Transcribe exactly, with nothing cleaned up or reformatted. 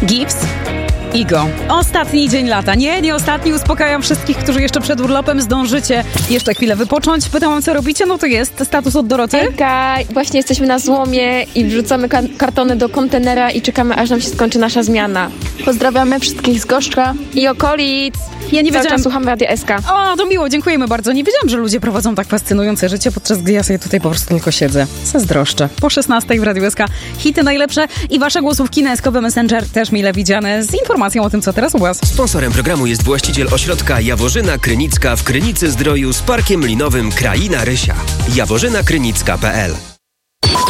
Gibbs. Igo. Ostatni dzień lata. Nie, nie ostatni. Uspokajam wszystkich, którzy jeszcze przed urlopem zdążycie jeszcze chwilę wypocząć. Pytałam, co robicie? No to jest status od Doroty. Hejka, właśnie jesteśmy na złomie i wrzucamy ka- kartony do kontenera i czekamy, aż nam się skończy nasza zmiana. Pozdrawiamy wszystkich z Goszcza i okolic. Ja nie Cały wiedziałam... czas słucham Radia S K. O, to miło, dziękujemy bardzo. Nie wiedziałam, że ludzie prowadzą tak fascynujące życie, podczas gdy ja sobie tutaj po prostu tylko siedzę. Zazdroszczę. Po szesnastej w Radiu S K hity najlepsze i wasze głosówki na eskowy Messenger też mile widziane z informacją o tym, co teraz u was. Sponsorem programu jest właściciel ośrodka Jaworzyna Krynicka w Krynicy Zdroju z parkiem linowym Kraina Rysia. jaworzyna krynicka kropka p l